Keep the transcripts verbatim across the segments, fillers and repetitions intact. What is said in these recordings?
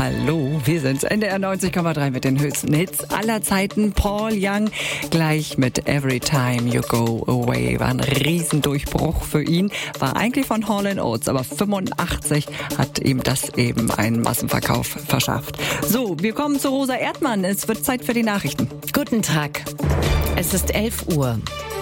Hallo, wir sind N D R neunzig Komma drei mit den höchsten Hits aller Zeiten. Paul Young gleich mit Every Time You Go Away. War ein Riesendurchbruch für ihn. War eigentlich von Hall and Oates, aber fünfundachtzig hat ihm das eben einen Massenverkauf verschafft. So, wir kommen zu Rosa Erdmann. Es wird Zeit für die Nachrichten. Guten Tag. Es ist elf Uhr.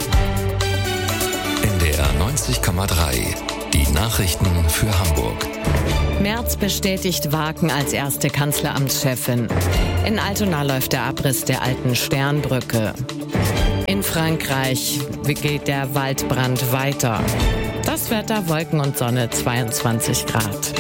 N D R neunzig Komma drei. Die Nachrichten für Hamburg. Merz bestätigt Waken als erste Kanzleramtschefin. In Altona läuft der Abriss der alten Sternbrücke. In Frankreich geht der Waldbrand weiter. Das Wetter: Wolken und Sonne, zweiundzwanzig Grad.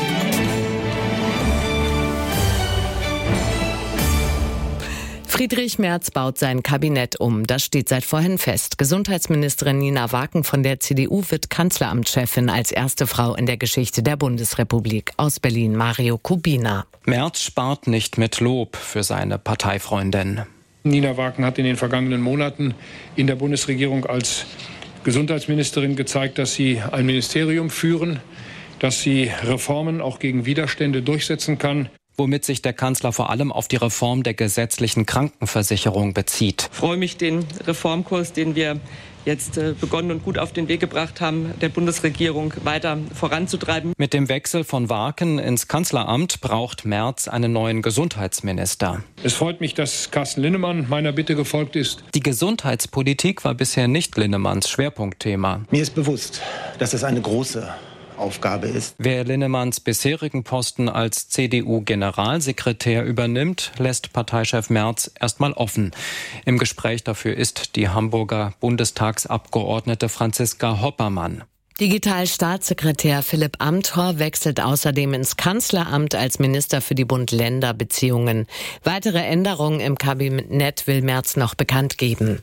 Friedrich Merz baut sein Kabinett um. Das steht seit vorhin fest. Gesundheitsministerin Nina Waken von der C D U wird Kanzleramtschefin als erste Frau in der Geschichte der Bundesrepublik. Aus Berlin Mario Kubina. Merz spart nicht mit Lob für seine Parteifreundin. Nina Waken hat in den vergangenen Monaten in der Bundesregierung als Gesundheitsministerin gezeigt, dass sie ein Ministerium führen, dass sie Reformen auch gegen Widerstände durchsetzen kann. Womit sich der Kanzler vor allem auf die Reform der gesetzlichen Krankenversicherung bezieht. Ich freue mich, den Reformkurs, den wir jetzt begonnen und gut auf den Weg gebracht haben, der Bundesregierung weiter voranzutreiben. Mit dem Wechsel von Waken ins Kanzleramt braucht Merz einen neuen Gesundheitsminister. Es freut mich, dass Carsten Linnemann meiner Bitte gefolgt ist. Die Gesundheitspolitik war bisher nicht Linnemanns Schwerpunktthema. Mir ist bewusst, dass es eine große Aufgabe ist. Wer Linnemanns bisherigen Posten als C D U-Generalsekretär übernimmt, lässt Parteichef Merz erstmal offen. Im Gespräch dafür ist die Hamburger Bundestagsabgeordnete Franziska Hoppermann. Digitalstaatssekretär Philipp Amthor wechselt außerdem ins Kanzleramt als Minister für die Bund-Länder-Beziehungen. Weitere Änderungen im Kabinett will Merz noch bekannt geben.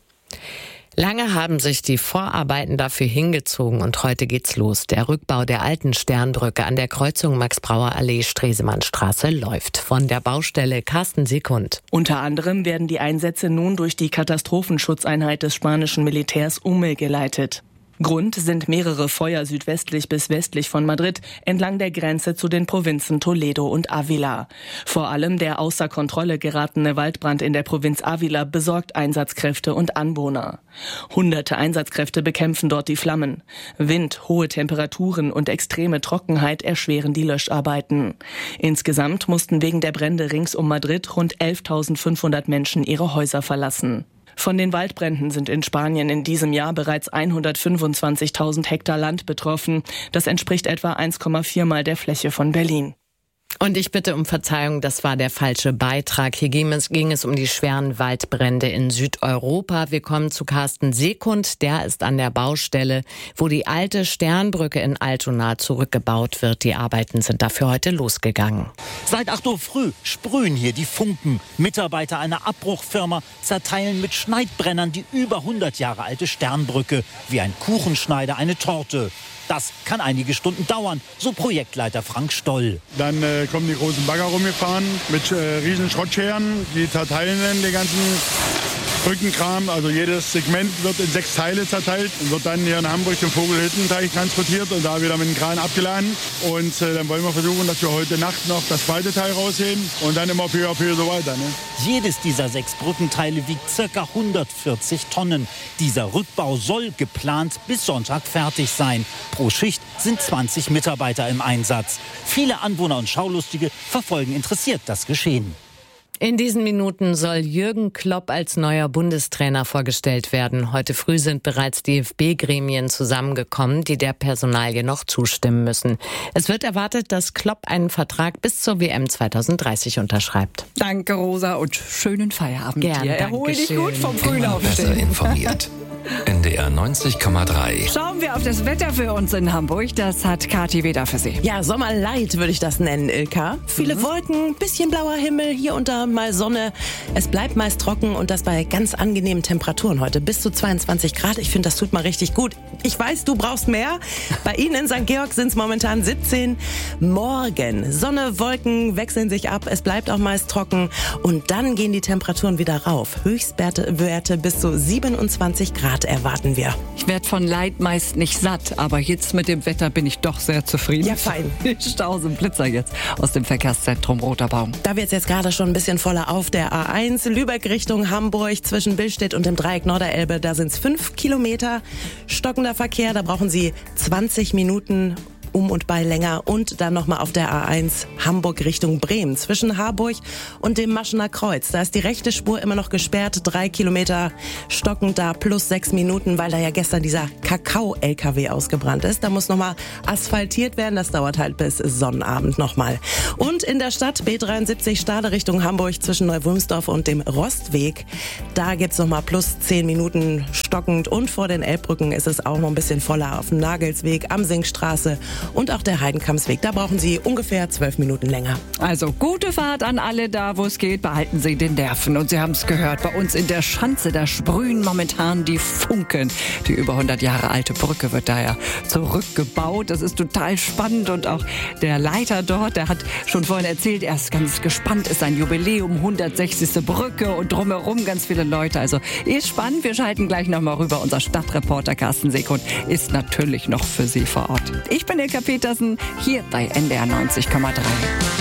Lange haben sich die Vorarbeiten dafür hingezogen und heute geht's los. Der Rückbau der alten Sternbrücke an der Kreuzung Max-Brauer-Allee-Stresemannstraße läuft. Von der Baustelle Carsten Sekund. Unter anderem werden die Einsätze nun durch die Katastrophenschutzeinheit des spanischen Militärs UME geleitet. Grund sind mehrere Feuer südwestlich bis westlich von Madrid entlang der Grenze zu den Provinzen Toledo und Ávila. Vor allem der außer Kontrolle geratene Waldbrand in der Provinz Ávila besorgt Einsatzkräfte und Anwohner. Hunderte Einsatzkräfte bekämpfen dort die Flammen. Wind, hohe Temperaturen und extreme Trockenheit erschweren die Löscharbeiten. Insgesamt mussten wegen der Brände rings um Madrid rund elftausendfünfhundert Menschen ihre Häuser verlassen. Von den Waldbränden sind in Spanien in diesem Jahr bereits hundertfünfundzwanzigtausend Hektar Land betroffen. Das entspricht etwa eins Komma vier Mal der Fläche von Berlin. Und ich bitte um Verzeihung, das war der falsche Beitrag. Hier ging es, ging es um die schweren Waldbrände in Südeuropa. Wir kommen zu Carsten Sekund. Der ist an der Baustelle, wo die alte Sternbrücke in Altona zurückgebaut wird. Die Arbeiten sind dafür heute losgegangen. Seit acht Uhr früh sprühen hier die Funken. Mitarbeiter einer Abbruchfirma zerteilen mit Schneidbrennern die über hundert Jahre alte Sternbrücke. Wie ein Kuchenschneider eine Torte. Das kann einige Stunden dauern, so Projektleiter Frank Stoll. Dann äh, kommen die großen Bagger rumgefahren mit äh, riesen Schrottscheren, die zerteilen dann den ganzen Brückenkram. Also jedes Segment wird in sechs Teile zerteilt und wird dann hier in Hamburg zum Vogelhüttenteich transportiert und da wieder mit dem Kran abgeladen. Und äh, dann wollen wir versuchen, dass wir heute Nacht noch das zweite Teil rausheben und dann immer peu à peu so weiter. Ne? Jedes dieser sechs Brückenteile wiegt ca. hundertvierzig Tonnen. Dieser Rückbau soll geplant bis Sonntag fertig sein. Pro Schicht sind zwanzig Mitarbeiter im Einsatz. Viele Anwohner und Schaulustige verfolgen interessiert das Geschehen. In diesen Minuten soll Jürgen Klopp als neuer Bundestrainer vorgestellt werden. Heute früh sind bereits D F B-Gremien zusammengekommen, die der Personalie noch zustimmen müssen. Es wird erwartet, dass Klopp einen Vertrag bis zur W M zweitausenddreißig unterschreibt. Danke, Rosa, und schönen Feierabend. Gerne, Erhol dich gut vom frühen Immer besser Aufstehen. informiert. N D R neunzig Komma drei. Schauen wir auf das Wetter für uns in Hamburg. Das hat Kathi Weder für Sie. Ja, Sommerlight würde ich das nennen, Ilka. Viele mhm. Wolken, bisschen blauer Himmel, hier und da mal Sonne. Es bleibt meist trocken und das bei ganz angenehmen Temperaturen heute. Bis zu zweiundzwanzig Grad. Ich finde, das tut mal richtig gut. Ich weiß, du brauchst mehr. Bei Ihnen in Sankt Georg sind es momentan siebzehn. Morgen Sonne, Wolken wechseln sich ab. Es bleibt auch meist trocken. Und dann gehen die Temperaturen wieder rauf. Höchstwerte bis zu siebenundzwanzig Grad. Grad erwarten wir. Ich werde von Leid meist nicht satt, aber jetzt mit dem Wetter bin ich doch sehr zufrieden. Ja, fein. Staus und Blitzer jetzt aus dem Verkehrszentrum Roter Baum. Da wird es jetzt gerade schon ein bisschen voller auf der A eins. Lübeck Richtung Hamburg zwischen Billstedt und dem Dreieck Norderelbe. Da sind es fünf Kilometer. Stockender Verkehr, da brauchen Sie zwanzig Minuten um und bei länger. Und dann nochmal auf der A eins Hamburg Richtung Bremen zwischen Harburg und dem Maschener Kreuz. Da ist die rechte Spur immer noch gesperrt. Drei Kilometer stockend da plus sechs Minuten, weil da ja gestern dieser Kakao-L K W ausgebrannt ist. Da muss nochmal asphaltiert werden. Das dauert halt bis Sonnabend nochmal. Und in der Stadt B dreiundsiebzig Stade Richtung Hamburg zwischen Neuwulmsdorf und dem Rostweg. Da gibt's nochmal plus zehn Minuten stockend. Und vor den Elbbrücken ist es auch noch ein bisschen voller auf dem Nagelsweg, am Sinkstraße und auch der Heidenkampsweg. Da brauchen Sie ungefähr zwölf Minuten länger. Also gute Fahrt an alle da, wo es geht. Behalten Sie den Nerven. Und Sie haben es gehört, bei uns in der Schanze, da sprühen momentan die Funken. Die über hundert Jahre alte Brücke wird da ja zurückgebaut. Das ist total spannend. Und auch der Leiter dort, der hat schon vorhin erzählt, er ist ganz gespannt. Ist ein Jubiläum, hundertsechzigste Brücke und drumherum ganz viele Leute. Also ist spannend. Wir schalten gleich nochmal rüber. Unser Stadtreporter Carsten Seekund ist natürlich noch für Sie vor Ort. Ich bin Ilka Petersen, hier bei N D R neunzig Komma drei.